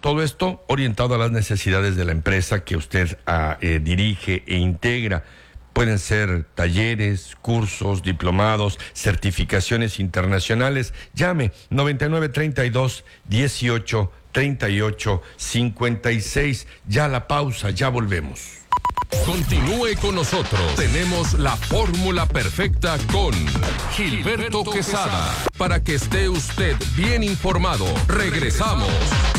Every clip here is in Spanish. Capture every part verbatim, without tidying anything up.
Todo esto orientado a las necesidades de la empresa que usted ah, eh, dirige e integra. Pueden ser talleres, cursos, diplomados, certificaciones internacionales. Llame noventa y nueve treinta y dos dieciocho treinta y ocho cincuenta y seis. Ya la pausa, ya volvemos. Continúe con nosotros. Tenemos la fórmula perfecta con Gilberto Quesada. Para que esté usted bien informado. Regresamos.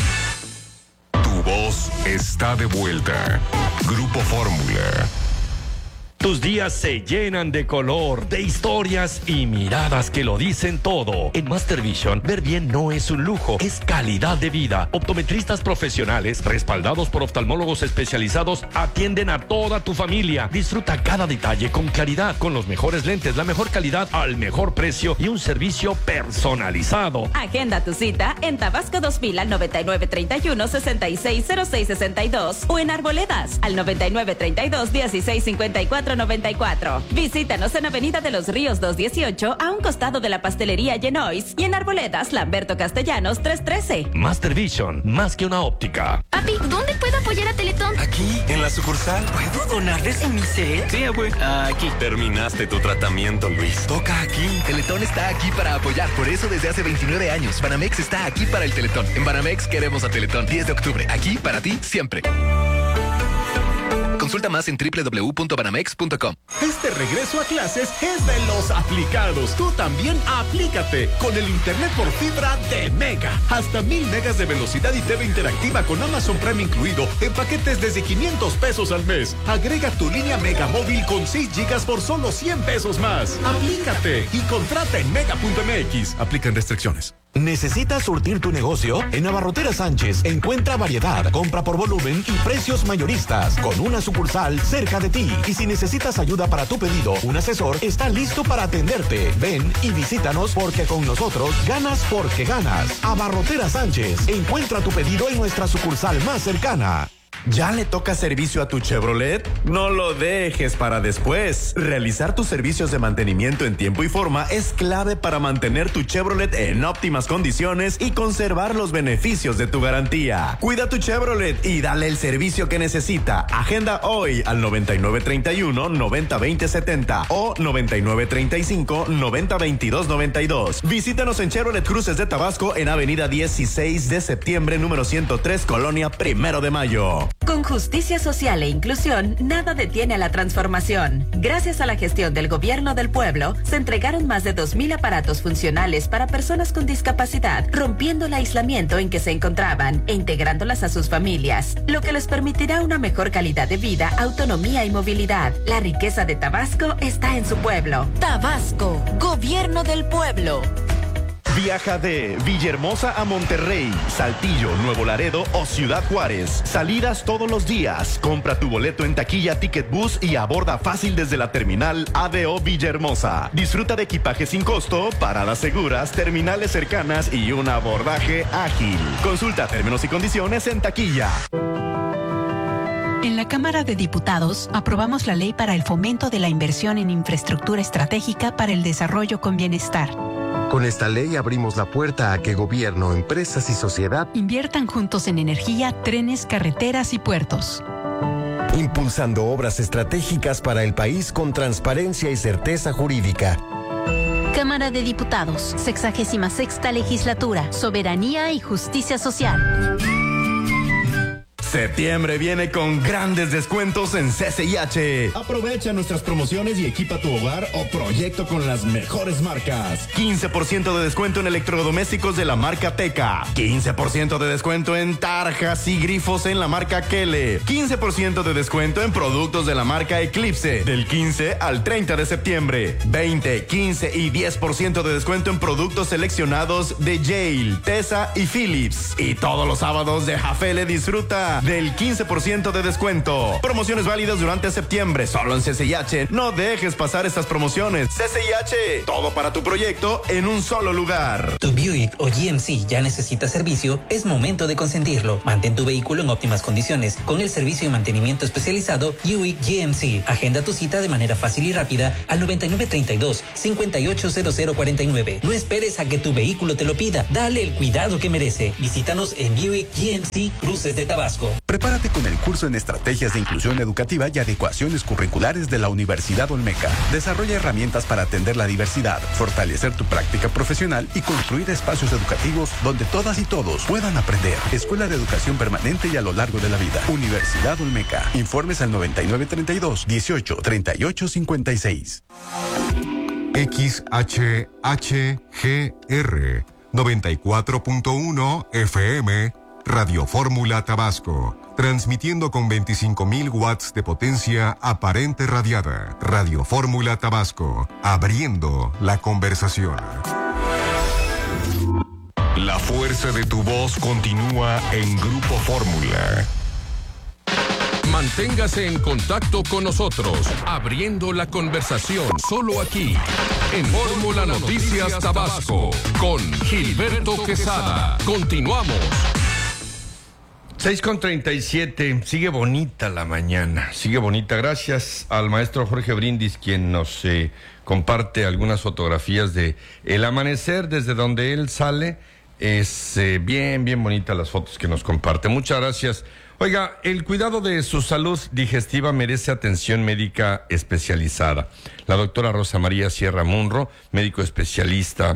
Tu voz está de vuelta. Grupo Fórmula. Tus días se llenan de color, de historias y miradas que lo dicen todo. En Master Vision, ver bien no es un lujo, es calidad de vida. Optometristas profesionales, respaldados por oftalmólogos especializados, atienden a toda tu familia. Disfruta cada detalle con claridad, con los mejores lentes, la mejor calidad al mejor precio y un servicio personalizado. Agenda tu cita en Tabasco dos mil al noventa y nueve treinta y uno sesenta y seis cero seis sesenta y dos o en Arboledas al noventa y nueve treinta y dos dieciséis cincuenta y cuatro noventa y cuatro. Visítanos en Avenida de los Ríos doscientos dieciocho a un costado de la pastelería Genois y en Arboledas Lamberto Castellanos trescientos trece. Master Vision, más que una óptica. Papi, ¿dónde puedo apoyar a Teletón? Aquí, en la sucursal. ¿Puedo donarles en mi set? Sí, abue. Aquí. Terminaste tu tratamiento, Luis. Toca aquí. Teletón está aquí para apoyar. Por eso desde hace veintinueve años, Banamex está aquí para el Teletón. En Banamex queremos a Teletón. diez de octubre. Aquí para ti siempre. Consulta más en doble u doble u doble u punto banamex punto com. Este regreso a clases es de los aplicados. Tú también aplícate con el internet por fibra de Mega. Hasta mil megas de velocidad y T V interactiva con Amazon Prime incluido en paquetes desde quinientos pesos al mes. Agrega tu línea Mega móvil con seis gigas por solo cien pesos más. Aplícate y contrata en mega punto m x. Aplican restricciones. ¿Necesitas surtir tu negocio? En Abarrotera Sánchez encuentra variedad, compra por volumen y precios mayoristas, con una sucursal cerca de ti. Y si necesitas ayuda para tu pedido, un asesor está listo para atenderte. Ven y visítanos porque con nosotros ganas porque ganas. Abarrotera Sánchez, encuentra tu pedido en nuestra sucursal más cercana. ¿Ya le toca servicio a tu Chevrolet? No lo dejes para después. Realizar tus servicios de mantenimiento en tiempo y forma es clave para mantener tu Chevrolet en óptimas condiciones y conservar los beneficios de tu garantía. Cuida tu Chevrolet y dale el servicio que necesita. Agenda hoy al noventa y nueve treinta y uno noventa veinte setenta o noventa y nueve treinta y cinco noventa veintidós noventa y dos. Visítanos en Chevrolet Cruces de Tabasco en Avenida dieciséis de septiembre, número ciento tres, Colonia Primero de Mayo. Con justicia social e inclusión, nada detiene a la transformación. Gracias a la gestión del Gobierno del Pueblo, se entregaron más de dos mil aparatos funcionales para personas con discapacidad, rompiendo el aislamiento en que se encontraban e integrándolas a sus familias, lo que les permitirá una mejor calidad de vida, autonomía y movilidad. La riqueza de Tabasco está en su pueblo. Tabasco, Gobierno del Pueblo. Viaja de Villahermosa a Monterrey, Saltillo, Nuevo Laredo o Ciudad Juárez. Salidas todos los días. Compra tu boleto en taquilla Ticket Bus y aborda fácil desde la terminal A D O Villahermosa. Disfruta de equipaje sin costo, paradas seguras, terminales cercanas y un abordaje ágil. Consulta términos y condiciones en taquilla. En la Cámara de Diputados aprobamos la ley para el fomento de la inversión en infraestructura estratégica para el desarrollo con bienestar. Con esta ley abrimos la puerta a que gobierno, empresas y sociedad inviertan juntos en energía, trenes, carreteras y puertos. Impulsando obras estratégicas para el país con transparencia y certeza jurídica. Cámara de Diputados, sexagésima sexta legislatura, soberanía y justicia social. Septiembre viene con grandes descuentos en C C I H. Aprovecha nuestras promociones y equipa tu hogar o proyecto con las mejores marcas. quince por ciento de descuento en electrodomésticos de la marca Teca. quince por ciento de descuento en tarjas y grifos en la marca Kele. quince por ciento de descuento en productos de la marca Eclipse. Del quince al treinta de septiembre. veinte, quince y diez por ciento de descuento en productos seleccionados de Yale, Tesa y Philips. Y todos los sábados de Jafele disfruta del quince por ciento de descuento. Promociones válidas durante septiembre, solo en C C I H. No dejes pasar estas promociones. C C I H, todo para tu proyecto en un solo lugar. Tu Buick o G M C ya necesita servicio, es momento de consentirlo. Mantén tu vehículo en óptimas condiciones con el servicio de mantenimiento especializado Buick G M C. Agenda tu cita de manera fácil y rápida al noventa y nueve treinta y dos, cincuenta y ocho cero cero cuarenta y nueve. No esperes a que tu vehículo te lo pida. Dale el cuidado que merece. Visítanos en Buick G M C Cruces de Tabasco. Prepárate con el curso en Estrategias de Inclusión Educativa y Adecuaciones Curriculares de la Universidad Olmeca. Desarrolla herramientas para atender la diversidad, fortalecer tu práctica profesional y construir espacios educativos donde todas y todos puedan aprender. Escuela de Educación Permanente y a lo largo de la vida. Universidad Olmeca. Informes al noventa y nueve treinta y dos, dieciocho, treinta y ocho, cincuenta y seis. X H H G R noventa y cuatro punto uno F M Radio Fórmula Tabasco, transmitiendo con veinticinco mil watts de potencia aparente radiada. Radio Fórmula Tabasco, abriendo la conversación. La fuerza de tu voz continúa en Grupo Fórmula. Manténgase en contacto con nosotros, abriendo la conversación solo aquí, en Fórmula Noticias Tabasco, con Gilberto Quesada. Continuamos. seis con treinta y siete, sigue bonita la mañana, sigue bonita. Gracias al maestro Jorge Brindis, quien nos eh, comparte algunas fotografías de el amanecer desde donde él sale. Es eh, bien, bien bonita las fotos que nos comparte. Muchas gracias. Oiga, el cuidado de su salud digestiva merece atención médica especializada. La doctora Rosa María Sierra Munro, médico especialista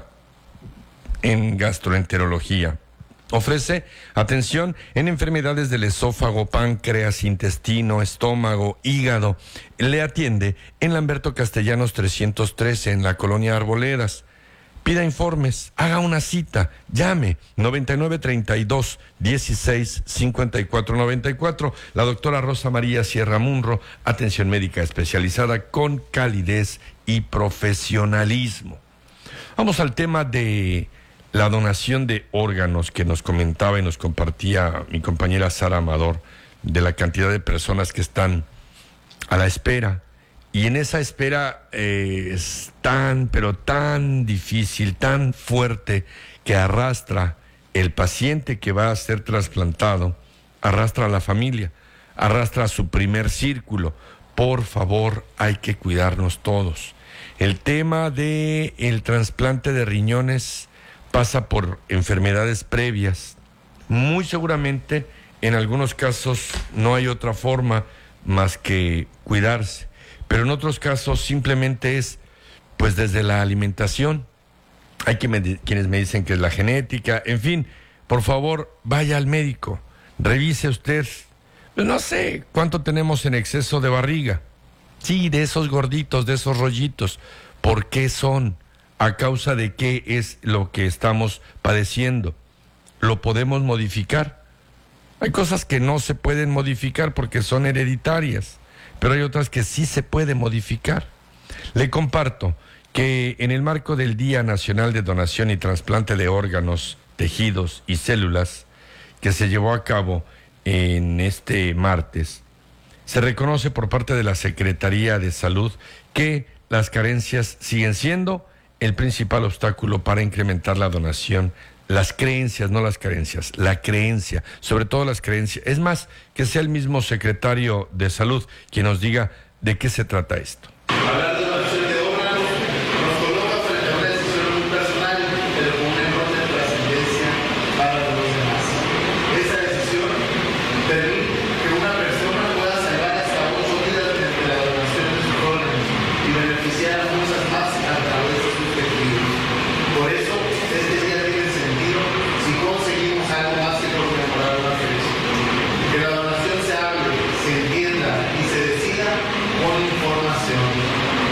en gastroenterología, ofrece atención en enfermedades del esófago, páncreas, intestino, estómago, hígado. Le atiende en Lamberto Castellanos trescientos trece en la colonia Arboledas. Pida informes, haga una cita, llame noventa y nueve treinta y dos, dieciséis, cincuenta y cuatro noventa y cuatro. La doctora Rosa María Sierra Munro, atención médica especializada con calidez y profesionalismo. Vamos al tema de la donación de órganos que nos comentaba y nos compartía mi compañera Sara Amador, de la cantidad de personas que están a la espera. Y en esa espera eh, es tan, pero tan difícil, tan fuerte, que arrastra el paciente que va a ser trasplantado, arrastra a la familia, arrastra a su primer círculo. Por favor, hay que cuidarnos todos. El tema de el trasplante de riñones pasa por enfermedades previas. Muy seguramente, en algunos casos, no hay otra forma más que cuidarse. Pero en otros casos simplemente es, pues desde la alimentación. Hay que me, quienes me dicen que es la genética. En fin, por favor, vaya al médico. Revise usted, pues no sé, cuánto tenemos en exceso de barriga. Sí, de esos gorditos, de esos rollitos. ¿Por qué son? ¿A causa de qué es lo que estamos padeciendo? ¿Lo podemos modificar? Hay cosas que no se pueden modificar porque son hereditarias, pero hay otras que sí se puede modificar. Le comparto que en el marco del Día Nacional de Donación y Trasplante de Órganos, Tejidos y Células, que se llevó a cabo en este martes, se reconoce por parte de la Secretaría de Salud que las carencias siguen siendo el principal obstáculo para incrementar la donación. Las creencias, no las carencias, la creencia, sobre todo las creencias. Es más, que sea el mismo secretario de Salud quien nos diga de qué se trata esto. Hablar de donación de órganos nos coloca frente a una decisión muy personal, pero con un error de trascendencia para los demás. Esa decisión permite que una persona pueda salvar hasta ocho vidas mediante la donación de sus órganos y beneficiar a muchas más a través de sus tejidos. Por eso, este día tiene sentido si conseguimos algo más que conmemorar una fecha. Que la donación se hable, se entienda y se decida con información.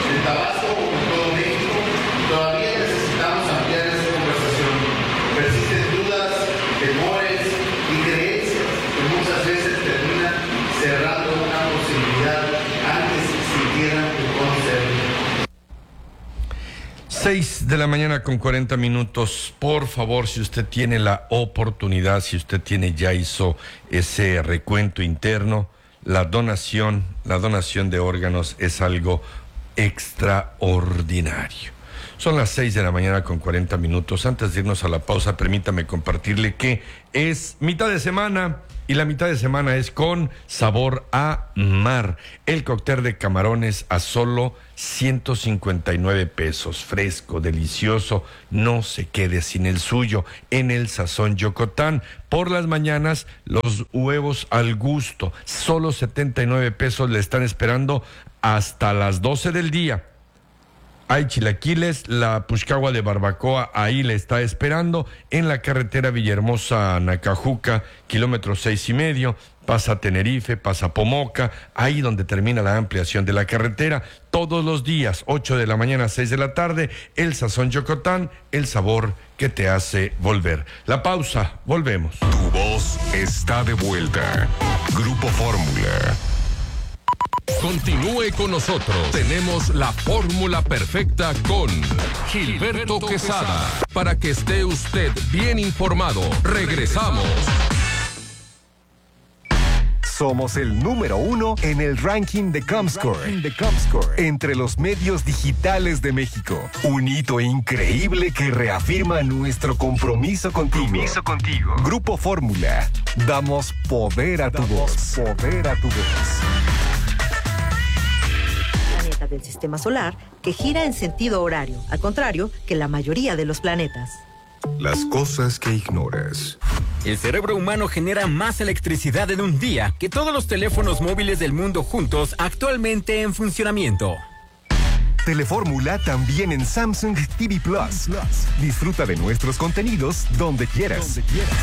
seis de la mañana con cuarenta minutos. Por favor, si usted tiene la oportunidad, si usted tiene, ya hizo ese recuento interno, la donación, la donación de órganos es algo extraordinario. Son las seis de la mañana con cuarenta minutos. Antes de irnos a la pausa, permítame compartirle que es mitad de semana y la mitad de semana es con sabor a mar. El cóctel de camarones a solo ciento cincuenta y nueve pesos. Fresco, delicioso. No se quede sin el suyo en el Sazón Yocotán. Por las mañanas, los huevos al gusto. Solo setenta y nueve pesos le están esperando hasta las doce del día. Hay chilaquiles, la puchcagua de barbacoa ahí le está esperando en la carretera Villahermosa Nacajuca, kilómetro seis y medio, pasa Tenerife, pasa Pomoca, ahí donde termina la ampliación de la carretera, todos los días, ocho de la mañana a seis de la tarde, el Sazón Yocotán, el sabor que te hace volver. La pausa, volvemos. Tu voz está de vuelta. Grupo Fórmula. Continúe con nosotros. Tenemos la fórmula perfecta con Gilberto Quesada. Para que esté usted bien informado. Regresamos. Somos el número uno en el ranking de Comscore, de Comscore entre los medios digitales de México. Un hito increíble que reafirma nuestro compromiso contigo. Compromiso contigo. Grupo Fórmula. Damos poder a tu voz. Poder a tu voz. Del sistema solar que gira en sentido horario, al contrario que la mayoría de los planetas. Las cosas que ignoras. El cerebro humano genera más electricidad en un día que todos los teléfonos móviles del mundo juntos actualmente en funcionamiento. Telefórmula también en Samsung T V Plus. Disfruta de nuestros contenidos donde quieras. Donde quieras.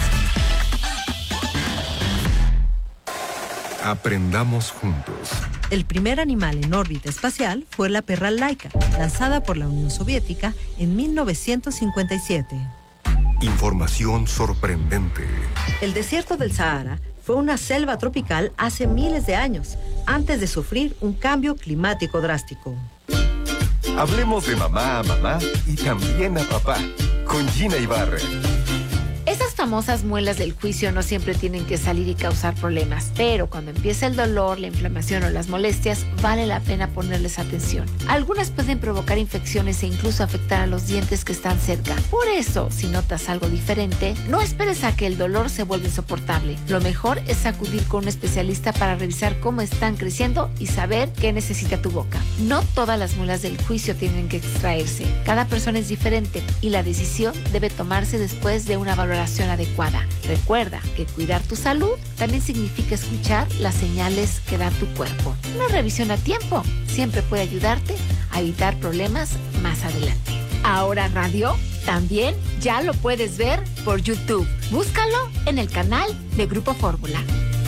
Aprendamos juntos. El primer animal en órbita espacial fue la perra Laika, lanzada por la Unión Soviética en mil novecientos cincuenta y siete. Información sorprendente. El desierto del Sahara fue una selva tropical hace miles de años, antes de sufrir un cambio climático drástico. Hablemos de mamá a mamá y también a papá, con Gina Ibarra. Esas famosas muelas del juicio no siempre tienen que salir y causar problemas, pero cuando empieza el dolor, la inflamación o las molestias, vale la pena ponerles atención. Algunas pueden provocar infecciones e incluso afectar a los dientes que están cerca. Por eso, si notas algo diferente, no esperes a que el dolor se vuelva insoportable. Lo mejor es acudir con un especialista para revisar cómo están creciendo y saber qué necesita tu boca. No todas las muelas del juicio tienen que extraerse. Cada persona es diferente y la decisión debe tomarse después de una valoración adecuada. Recuerda que cuidar tu salud también significa escuchar las señales que da tu cuerpo. Una revisión a tiempo siempre puede ayudarte a evitar problemas más adelante. Ahora Radio también ya lo puedes ver por YouTube. Búscalo en el canal de Grupo Fórmula.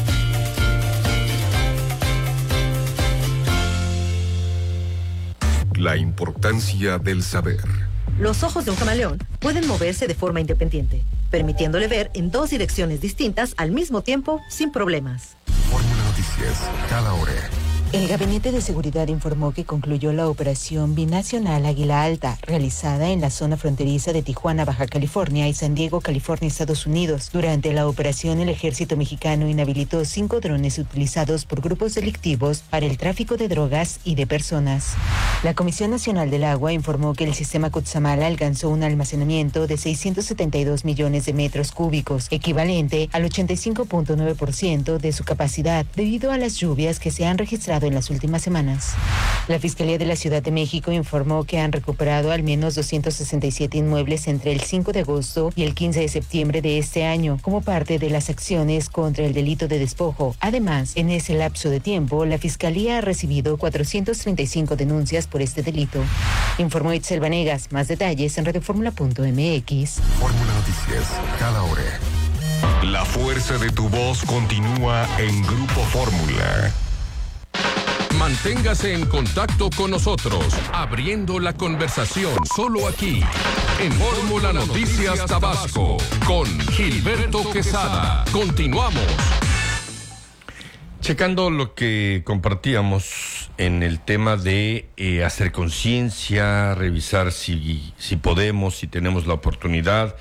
La importancia del saber. Los ojos de un camaleón pueden moverse de forma independiente, permitiéndole ver en dos direcciones distintas al mismo tiempo sin problemas. Fórmula Noticias, cada hora. El Gabinete de Seguridad informó que concluyó la operación binacional Águila Alta, realizada en la zona fronteriza de Tijuana, Baja California y San Diego, California, Estados Unidos. Durante la operación, el ejército mexicano inhabilitó cinco drones utilizados por grupos delictivos para el tráfico de drogas y de personas. La Comisión Nacional del Agua informó que el sistema Cutzamala alcanzó un almacenamiento de seiscientos setenta y dos millones de metros cúbicos, equivalente al ochenta y cinco punto nueve por ciento de su capacidad, debido a las lluvias que se han registrado en las últimas semanas. La Fiscalía de la Ciudad de México informó que han recuperado al menos doscientos sesenta y siete inmuebles entre el cinco de agosto y el quince de septiembre de este año, como parte de las acciones contra el delito de despojo. Además, en ese lapso de tiempo, la Fiscalía ha recibido cuatrocientas treinta y cinco denuncias por este delito. Informó Itzel Vanegas. Más detalles en radioformula punto m x. Fórmula Noticias, cada hora. La fuerza de tu voz continúa en Grupo Fórmula. Manténgase en contacto con nosotros, abriendo la conversación solo aquí, en Fórmula Noticias Tabasco, con Gilberto Quesada. Continuamos. Checando lo que compartíamos en el tema de eh, hacer conciencia, revisar si, si podemos, si tenemos la oportunidad,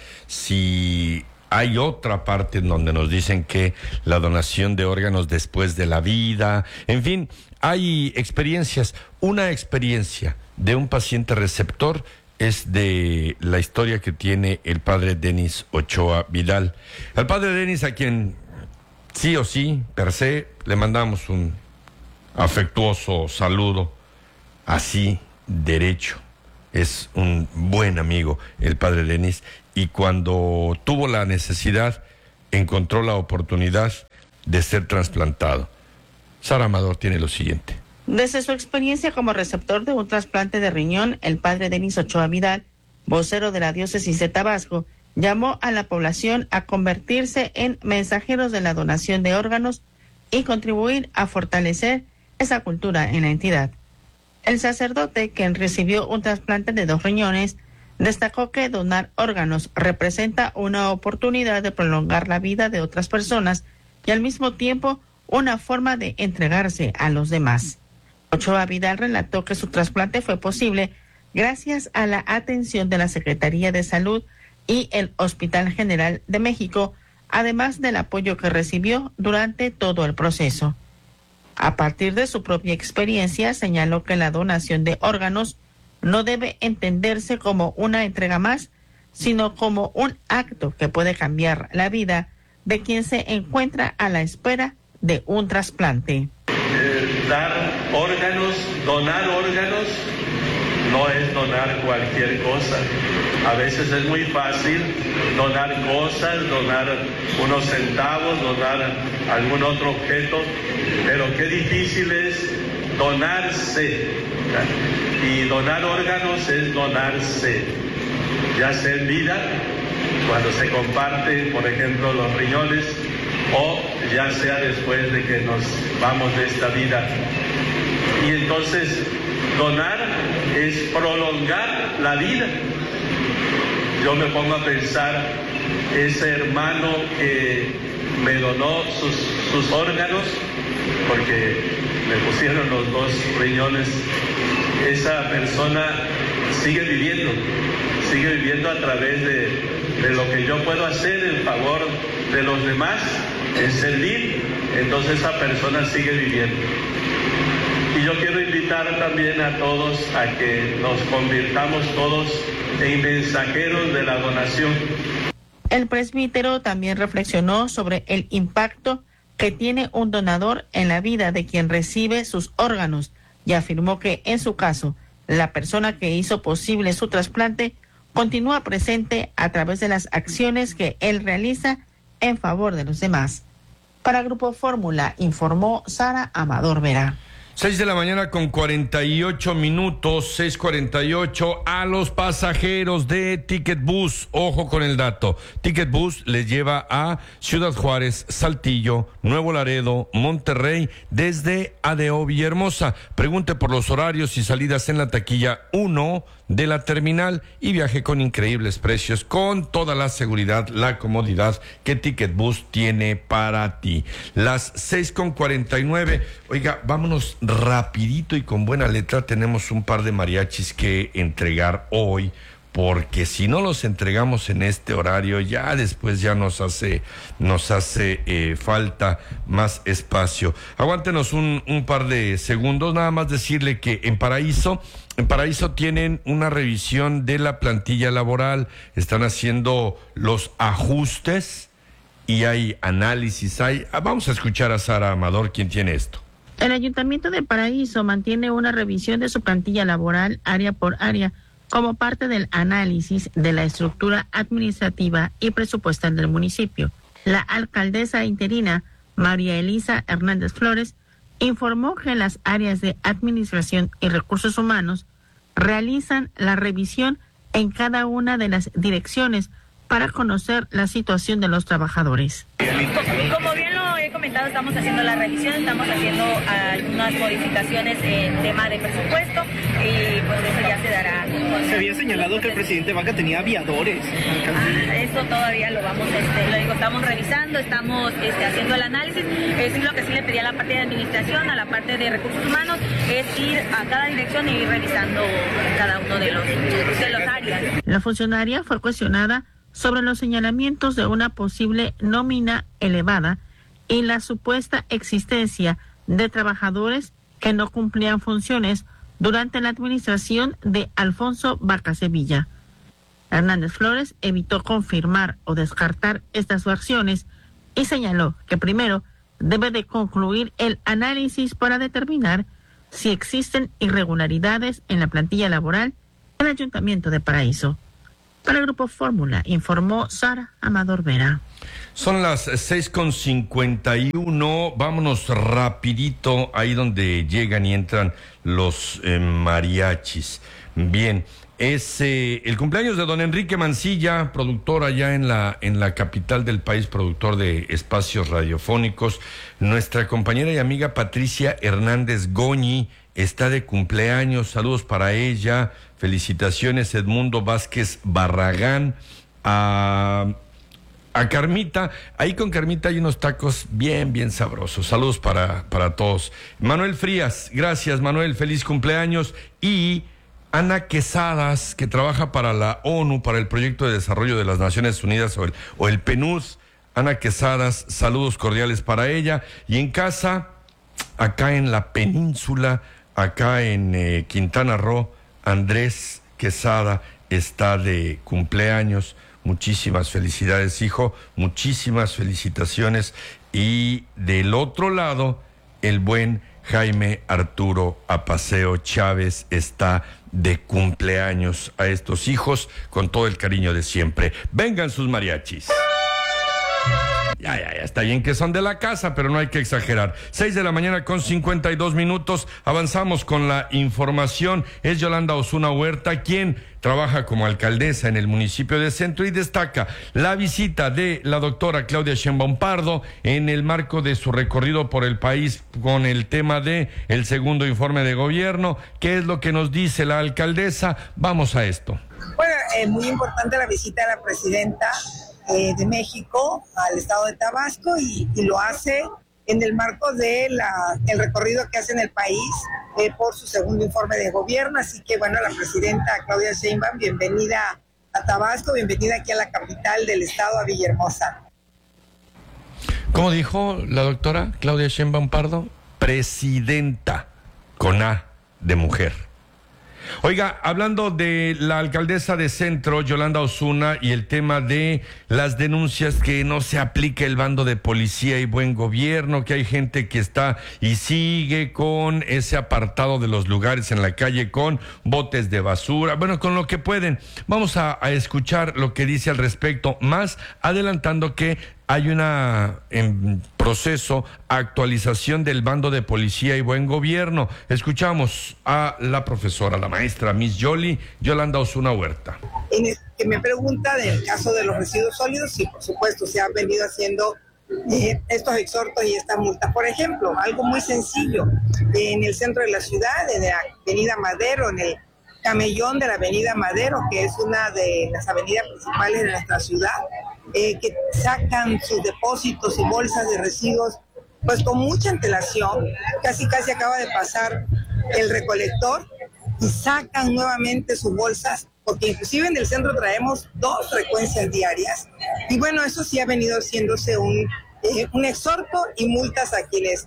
si hay otra parte en donde nos dicen que la donación de órganos después de la vida, en fin, hay experiencias. Una experiencia de un paciente receptor es de la historia que tiene el padre Denis Ochoa Vidal. Al padre Denis, a quien sí o sí, per se, le mandamos un afectuoso saludo, así, derecho. Es un buen amigo, el padre Denis, y cuando tuvo la necesidad, encontró la oportunidad de ser trasplantado. Sara Amador tiene lo siguiente. Desde su experiencia como receptor de un trasplante de riñón, el padre Denis Ochoa Vidal, vocero de la diócesis de Tabasco, llamó a la población a convertirse en mensajeros de la donación de órganos y contribuir a fortalecer esa cultura en la entidad. El sacerdote, quien recibió un trasplante de dos riñones, destacó que donar órganos representa una oportunidad de prolongar la vida de otras personas y al mismo tiempo una forma de entregarse a los demás. Ochoa Vidal relató que su trasplante fue posible gracias a la atención de la Secretaría de Salud y el Hospital General de México, además del apoyo que recibió durante todo el proceso. A partir de su propia experiencia, señaló que la donación de órganos no debe entenderse como una entrega más, sino como un acto que puede cambiar la vida de quien se encuentra a la espera de un trasplante. Eh, dar órganos, donar órganos, no es donar cualquier cosa. A veces es muy fácil donar cosas, donar unos centavos, donar algún otro objeto, pero qué difícil es donarse. Y donar órganos es donarse, ya sea en vida, cuando se comparte, por ejemplo, los riñones, o ya sea después de que nos vamos de esta vida. Y entonces, donar es prolongar la vida. Yo me pongo a pensar, ese hermano que me donó sus, sus órganos, porque me pusieron los dos riñones, esa persona sigue viviendo, sigue viviendo a través de, de lo que yo puedo hacer en favor de los demás, en servir, entonces esa persona sigue viviendo. Y yo quiero invitar también a todos a que nos convirtamos todos en mensajeros de la donación. El presbítero también reflexionó sobre el impacto que tiene un donador en la vida de quien recibe sus órganos y afirmó que en su caso, la persona que hizo posible su trasplante continúa presente a través de las acciones que él realiza en favor de los demás. Para Grupo Fórmula, informó Sara Amador Vera. Seis de la mañana con cuarenta y ocho minutos, seis cuarenta y ocho. A los pasajeros de Ticket Bus, ojo con el dato. Ticket Bus les lleva a Ciudad Juárez, Saltillo, Nuevo Laredo, Monterrey, desde Adeo Villahermosa. Pregunte por los horarios y salidas en la taquilla uno de la terminal y viaje con increíbles precios, con toda la seguridad, la comodidad que Ticket Bus tiene para ti. Las seis con cuarenta y nueve. Oiga, vámonos rapidito y con buena letra. Tenemos un par de mariachis que entregar hoy, porque si no los entregamos en este horario, ya después ya nos hace, nos hace eh, falta más espacio. Aguántenos un, un par de segundos, nada más decirle que en Paraíso, en Paraíso tienen una revisión de la plantilla laboral, están haciendo los ajustes y hay análisis, hay, vamos a escuchar a Sara Amador, quien tiene esto. El Ayuntamiento de Paraíso mantiene una revisión de su plantilla laboral área por área, como parte del análisis de la estructura administrativa y presupuestal del municipio. La alcaldesa interina, María Elisa Hernández Flores, informó que las áreas de Administración y Recursos Humanos realizan la revisión en cada una de las direcciones para conocer la situación de los trabajadores. Como bien lo he comentado Estado estamos haciendo la revisión, estamos haciendo algunas modificaciones en tema de presupuesto y pues eso ya se dará. Se había señalado que el presidente Vaca tenía aviadores. Ah, eso todavía lo vamos, este, lo digo, estamos revisando, estamos este, haciendo el análisis. Es lo que sí le pedí a la parte de administración, a la parte de recursos humanos, es ir a cada dirección y ir revisando cada uno de los, de los áreas. La funcionaria fue cuestionada sobre los señalamientos de una posible nómina elevada y la supuesta existencia de trabajadores que no cumplían funciones durante la administración de Alfonso Vaca Sevilla. Hernández Flores evitó confirmar o descartar estas versiones y señaló que primero debe de concluir el análisis para determinar si existen irregularidades en la plantilla laboral del Ayuntamiento de Paraíso. Para el Grupo Fórmula, informó Sara Amador Vera. Son las seis con cincuenta y uno. Vámonos rapidito ahí donde llegan y entran los eh, mariachis. Bien, es eh, el cumpleaños de don Enrique Mancilla, productor allá en la, en la capital del país, productor de espacios radiofónicos. Nuestra compañera y amiga Patricia Hernández Goñi está de cumpleaños. Saludos para ella. Felicitaciones, Edmundo Vázquez Barragán. A, a Carmita, ahí con Carmita hay unos tacos bien, bien sabrosos. Saludos para, para todos. Manuel Frías, gracias Manuel, feliz cumpleaños. Y Ana Quesadas, que trabaja para la ONU, para el Proyecto de Desarrollo de las Naciones Unidas o el, o el PNUD. Ana Quesadas, saludos cordiales para ella. Y en casa, acá en la península, acá en eh, Quintana Roo, Andrés Quesada está de cumpleaños. Muchísimas felicidades, hijo. Muchísimas felicitaciones. Y del otro lado, el buen Jaime Arturo Apaseo Chávez está de cumpleaños. A estos hijos, con todo el cariño de siempre. Vengan sus mariachis. Ya, ya, ya, está bien que son de la casa, pero no hay que exagerar. Seis de la mañana con cincuenta y dos minutos, avanzamos con la información. Es Yolanda Osuna Huerta quien trabaja como alcaldesa en el municipio de Centro y destaca la visita de la doctora Claudia Sheinbaum Pardo en el marco de su recorrido por el país con el tema de el segundo informe de gobierno. ¿Qué es lo que nos dice la alcaldesa? Vamos a esto. Bueno, eh, muy importante la visita de la presidenta Eh, de México al estado de Tabasco y, y lo hace en el marco de la, el recorrido que hace en el país eh, por su segundo informe de gobierno. Así que bueno, la presidenta Claudia Sheinbaum, bienvenida a Tabasco, bienvenida aquí a la capital del estado, a Villahermosa. ¿Cómo dijo la doctora Claudia Sheinbaum Pardo? Presidenta con A de mujer. Oiga, hablando de la alcaldesa de Centro, Yolanda Osuna, y el tema de las denuncias que no se aplica el bando de policía y buen gobierno, que hay gente que está y sigue con ese apartado de los lugares en la calle con botes de basura, bueno, con lo que pueden. Vamos a, a escuchar lo que dice al respecto, más adelantando que hay una en proceso actualización del bando de policía y buen gobierno. Escuchamos a la profesora, la maestra Miss Yoli, Yolanda Osuna Huerta. En el que me pregunta del caso de los residuos sólidos, sí, por supuesto, se han venido haciendo eh, estos exhortos y estas multas. Por ejemplo, algo muy sencillo, en el centro de la ciudad, en la avenida Madero, en el camellón de la avenida Madero, que es una de las avenidas principales de nuestra ciudad, eh, que sacan sus depósitos y bolsas de residuos pues con mucha antelación. Casi casi acaba de pasar el recolector y sacan nuevamente sus bolsas, porque inclusive en el centro traemos dos frecuencias diarias. Y bueno, eso sí ha venido haciéndose un, eh, un exhorto y multas a quienes...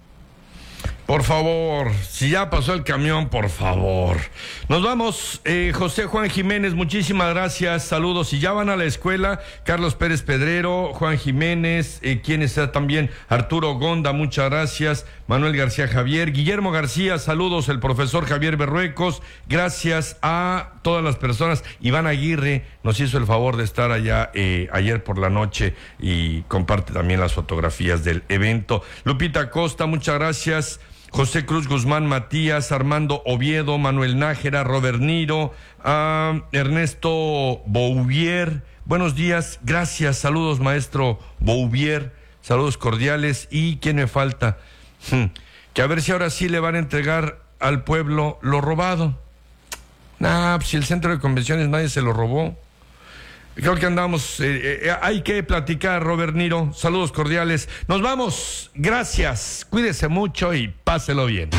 Por favor, si ya pasó el camión, por favor. Nos vamos, eh, José Juan Jiménez, muchísimas gracias, saludos. Y ya van a la escuela, Carlos Pérez Pedrero, Juan Jiménez, eh, quien está también, Arturo Gonda, muchas gracias, Manuel García Javier, Guillermo García, saludos, el profesor Javier Berruecos, gracias a todas las personas. Iván Aguirre nos hizo el favor de estar allá eh, ayer por la noche y comparte también las fotografías del evento. Lupita Costa, muchas gracias. José Cruz Guzmán Matías, Armando Oviedo, Manuel Nájera, Robert Niro, uh, Ernesto Bouvier, buenos días, gracias, saludos maestro Bouvier, Saludos cordiales. ¿Y quién me falta? Hmm. Que a ver si ahora sí le van a entregar al pueblo lo robado. Nah, pues si el centro de convenciones nadie se lo robó. Creo que andamos, eh, eh, hay que platicar, Robert Niro. Saludos cordiales. Nos vamos. Gracias. Cuídese mucho y páselo bien.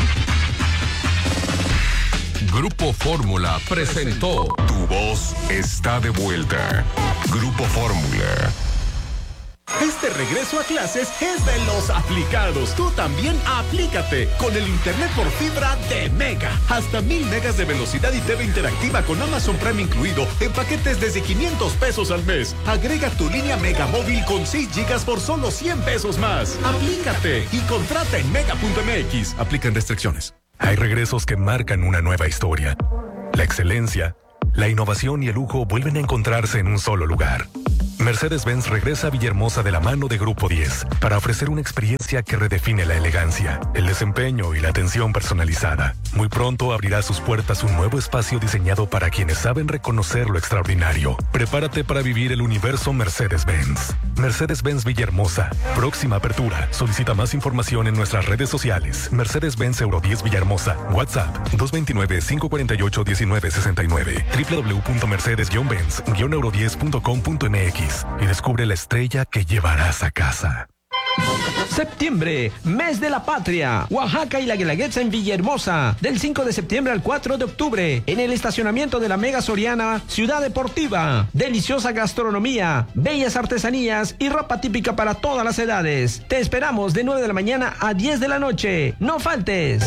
Grupo Fórmula presentó Tu voz está de vuelta. Grupo Fórmula. Este regreso a clases es de los aplicados. Tú también aplícate con el internet por fibra de Mega. Hasta mil megas de velocidad y T V interactiva con Amazon Prime incluido en paquetes desde quinientos pesos al mes. Agrega tu línea Mega móvil con seis gigas por solo cien pesos más. Aplícate y contrata en mega punto m x. Aplican restricciones. Hay regresos que marcan una nueva historia. La excelencia, la innovación y el lujo vuelven a encontrarse en un solo lugar. Mercedes-Benz regresa a Villahermosa de la mano de Grupo diez para ofrecer una experiencia que redefine la elegancia, el desempeño y la atención personalizada. Muy pronto abrirá sus puertas un nuevo espacio diseñado para quienes saben reconocer lo extraordinario. Prepárate para vivir el universo Mercedes-Benz. Mercedes-Benz Villahermosa. Próxima apertura. Solicita más información en nuestras redes sociales. Mercedes-Benz Euro diez Villahermosa. WhatsApp dos dos nueve, cinco cuatro ocho, uno nueve seis nueve. doble u doble u doble u punto mercedes benz euro diez punto com punto m x y descubre la estrella que llevarás a casa. Septiembre, mes de la patria. Oaxaca y la Guelaguetza en Villahermosa. Del cinco de septiembre al cuatro de octubre. En el estacionamiento de la Mega Soriana, Ciudad Deportiva. Deliciosa gastronomía, bellas artesanías y ropa típica para todas las edades. Te esperamos de nueve de la mañana a diez de la noche. ¡No faltes!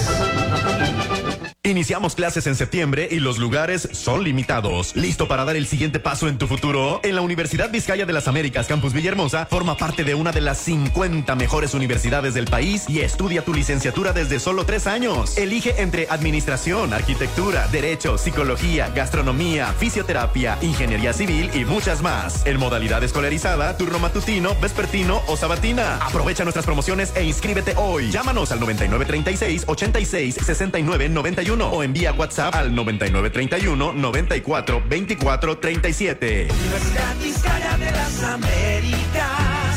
Iniciamos clases en septiembre y los lugares son limitados. ¿Listo para dar el siguiente paso en tu futuro? En la Universidad Vizcaya de las Américas Campus Villahermosa forma parte de una de las cincuenta mejores universidades del país y estudia tu licenciatura desde solo tres años. Elige entre administración, arquitectura, derecho, psicología, gastronomía, fisioterapia, ingeniería civil y muchas más. En modalidad escolarizada, turno matutino, vespertino o sabatina. Aprovecha nuestras promociones e inscríbete hoy. Llámanos al noventa y nueve treinta y seis, ochenta y seis, sesenta y nueve, noventa y uno o envía WhatsApp al noventa y nueve treinta y uno, noventa y cuatro, veinticuatro, treinta y siete. Universidad Vizcaya de las Américas,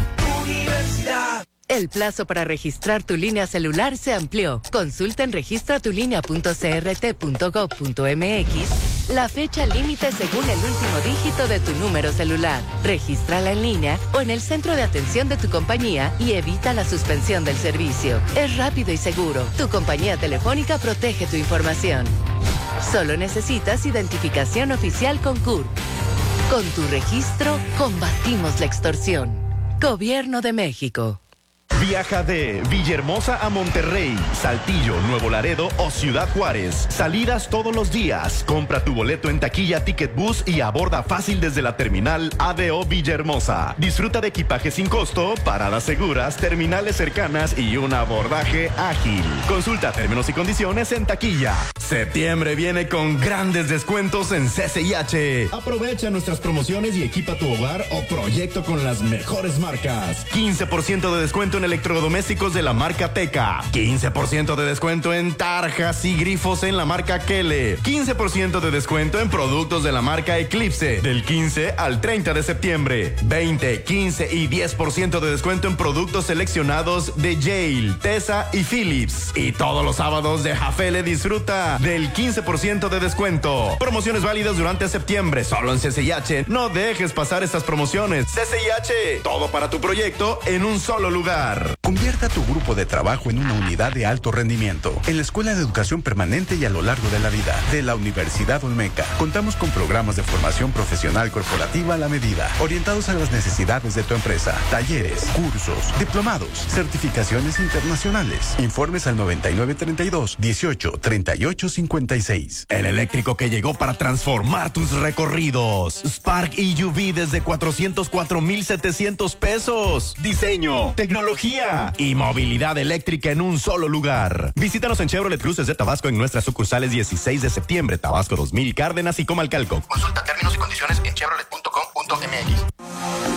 Universidad. El plazo para registrar tu línea celular se amplió. Consulta en registra tu línea punto c r t punto gov punto m x la fecha límite según el último dígito de tu número celular. Regístrala en línea o en el centro de atención de tu compañía y evita la suspensión del servicio. Es rápido y seguro. Tu compañía telefónica protege tu información. Solo necesitas identificación oficial con C U R. Con tu registro, combatimos la extorsión. Gobierno de México. Viaja de Villahermosa a Monterrey, Saltillo, Nuevo Laredo o Ciudad Juárez. Salidas todos los días. Compra tu boleto en taquilla Ticket Bus y aborda fácil desde la terminal A D O Villahermosa. Disfruta de equipaje sin costo, paradas seguras, terminales cercanas y un abordaje ágil. Consulta términos y condiciones en taquilla. Septiembre viene con grandes descuentos en C C I H. Aprovecha nuestras promociones y equipa tu hogar o proyecto con las mejores marcas. quince por ciento de descuento en electrodomésticos de la marca Teca, quince por ciento de descuento en tarjas y grifos en la marca Kele, quince por ciento de descuento en productos de la marca Eclipse, del quince al treinta de septiembre, veinte, quince y diez por ciento de descuento en productos seleccionados de Yale, Tesa y Philips. Y todos los sábados de Jafele disfruta del quince por ciento de descuento. Promociones válidas durante septiembre, solo en C C I H. No dejes pasar estas promociones. C C I H, todo para tu proyecto en un solo lugar. Convierta tu grupo de trabajo en una unidad de alto rendimiento en la Escuela de Educación Permanente y a lo largo de la vida de la Universidad Olmeca. Contamos con programas de formación profesional corporativa a la medida, orientados a las necesidades de tu empresa, talleres, cursos, diplomados, certificaciones internacionales. Informes al noventa y nueve treinta y dos, dieciocho, treinta y ocho, cincuenta y seis. El eléctrico que llegó para transformar tus recorridos. Spark E U V desde cuatrocientos cuatro mil setecientos pesos. Diseño, tecnología y movilidad eléctrica en un solo lugar. Visítanos en Chevrolet Cruces de Tabasco en nuestras sucursales dieciséis de septiembre, Tabasco dos mil, Cárdenas y Comalcalco. Consulta términos y condiciones en chevrolet punto com punto m x.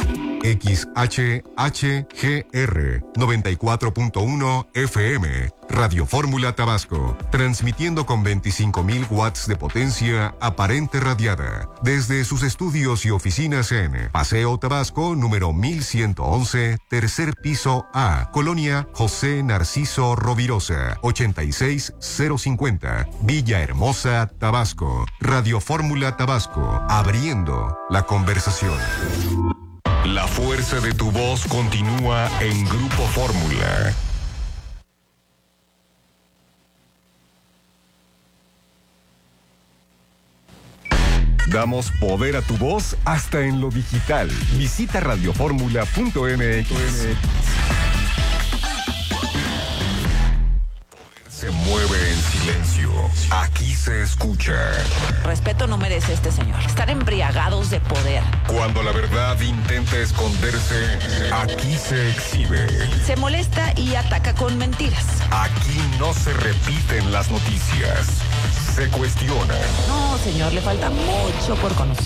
X H H G R noventa y cuatro punto uno F M, Radio Fórmula Tabasco, transmitiendo con veinticinco mil watts de potencia aparente radiada, desde sus estudios y oficinas en Paseo Tabasco, número mil ciento once, tercer piso A, Colonia José Narciso Rovirosa, ochenta y seis cero cincuenta, Villahermosa, Tabasco. Radio Fórmula Tabasco, abriendo la conversación. La fuerza de tu voz continúa en Grupo Fórmula. Damos poder a tu voz hasta en lo digital. Visita radioformula punto m x. Se mueve en silencio. Aquí se escucha. Respeto no merece este señor. Estar embriagados de poder. Cuando la verdad intenta esconderse, aquí se exhibe. Se molesta y ataca con mentiras. Aquí no se repiten las noticias. Se cuestionan. No, señor, le falta mucho por conocer.